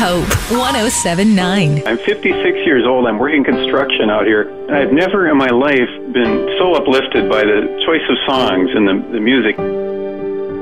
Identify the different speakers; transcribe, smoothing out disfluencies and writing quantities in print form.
Speaker 1: Hope 107.9.
Speaker 2: I'm 56 years old. I'm working construction out here. I've never in my life been so uplifted by the choice of songs and the music.